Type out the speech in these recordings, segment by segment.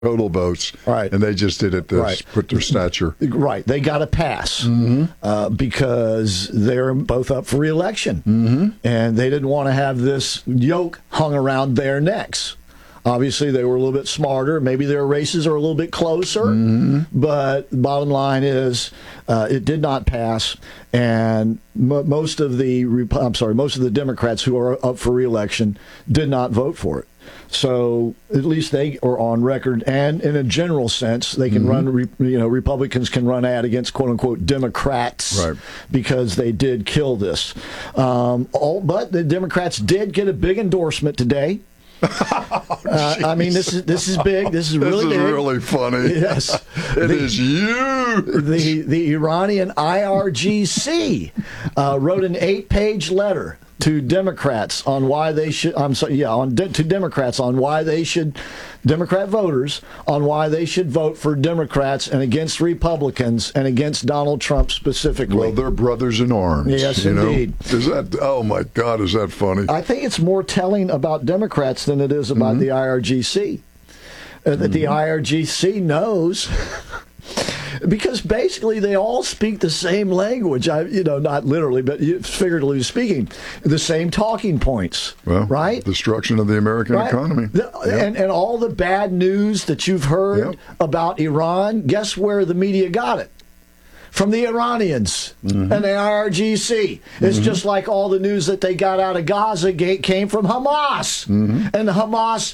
total votes. Right. And they just did it to put their stature. Right. They got a pass because they're both up for re-election. And they didn't want to have this yoke hung around their necks. Obviously, they were a little bit smarter. Maybe their races are a little bit closer. But the bottom line is it did not pass. And most of the Democrats who are up for re-election did not vote for it. So at least they are on record, and in a general sense, they can run. Republicans can run ad against "quote unquote" Democrats because they did kill this. But the Democrats did get a big endorsement today. I mean, this is big. This is really big. This is really funny. Yes, it is huge. The Iranian IRGC wrote an 8-page letter to Democrats on why they should. To Democrats on why they should. Democrat voters on why they should vote for Democrats and against Republicans and against Donald Trump specifically. Well, they're brothers in arms. Yes, indeed. Is that? Oh my God, is that funny? I think it's more telling about Democrats than it is about the IRGC. That the IRGC knows. Because basically they all speak the same language. Not literally, but figuratively speaking, the same talking points. Well, right? Destruction of the American economy. And all the bad news that you've heard about Iran, guess where the media got it? From the Iranians and the IRGC. It's just like all the news that they got out of Gaza came from Hamas. And the Hamas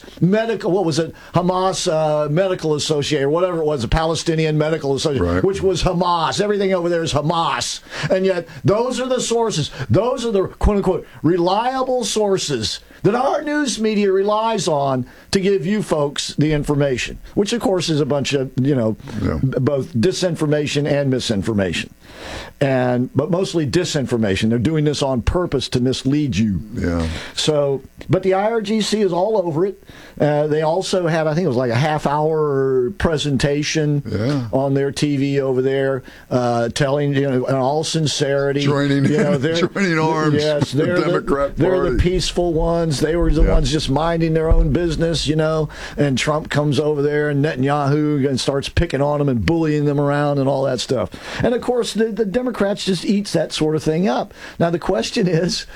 Hamas Medical Association, whatever it was, the Palestinian Medical Association, which was Hamas. Everything over there is Hamas. And yet, those are the sources. Those are the quote-unquote reliable sources that our news media relies on to give you folks the information, which of course is a bunch of, both disinformation and misinformation. But mostly disinformation. They're doing this on purpose to mislead you. Yeah. So, but the IRGC is all over it. They also had, I think it was like a half-hour presentation on their TV over there, telling, in all sincerity, joining arms. Yes, they're the Democrat Party. They're the peaceful ones. They were the ones just minding their own business, And Trump comes over there, and Netanyahu, and starts picking on them and bullying them around and all that stuff. And of course, the Democrats just eats that sort of thing up. Now the question is,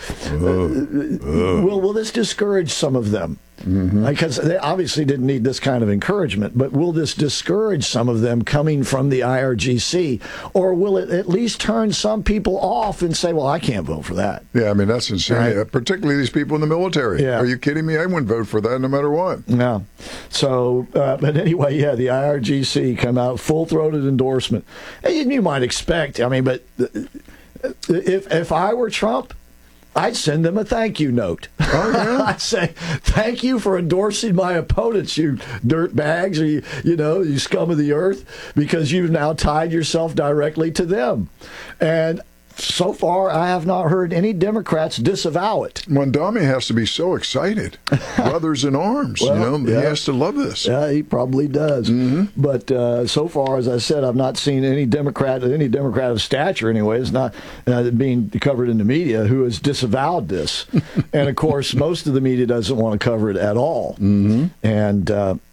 will this discourage some of them? Because they obviously didn't need this kind of encouragement, but will this discourage some of them coming from the IRGC, or will it at least turn some people off and say, well, I can't vote for that? Yeah, I mean, that's insane, right? Particularly these people in the military. Yeah. Are you kidding me? I wouldn't vote for that no matter what. No. So, but anyway, the IRGC come out, full-throated endorsement. And you might expect, but if I were Trump, I'd send them a thank you note. Oh, yeah? I'd say, thank you for endorsing my opponents, you dirt bags, or you scum of the earth, because you've now tied yourself directly to them. And so far, I have not heard any Democrats disavow it. Mondami has to be so excited. Brothers in arms, He has to love this. Yeah, he probably does. But so far, as I said, I've not seen any Democrat of stature, anyway, is not being covered in the media, who has disavowed this. And, of course, most of the media doesn't want to cover it at all. And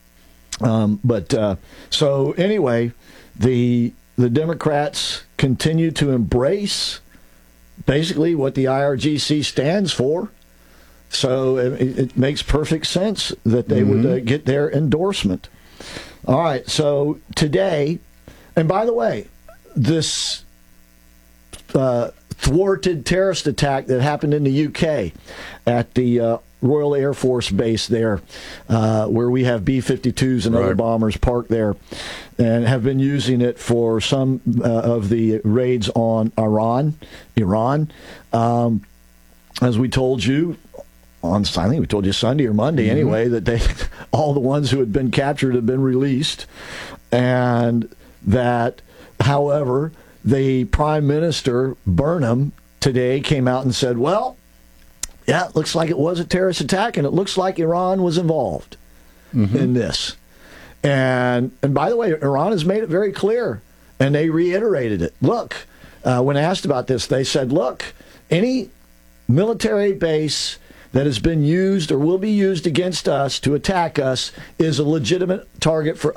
so anyway, the Democrats continue to embrace basically what the IRGC stands for. So it makes perfect sense that they would get their endorsement. All right, so today, and by the way, this thwarted terrorist attack that happened in the UK at the Royal Air Force Base there, where we have B-52s and other bombers parked there, and have been using it for some of the raids on Iran. As we told you, I think we told you Sunday or Monday anyway, that all the ones who had been captured had been released, and that, however, the Prime Minister, Burnham, today came out and said, well, yeah, it looks like it was a terrorist attack, and it looks like Iran was involved in this. And by the way, Iran has made it very clear, and they reiterated it. Look, when asked about this, they said, look, any military base that has been used or will be used against us to attack us is a legitimate target for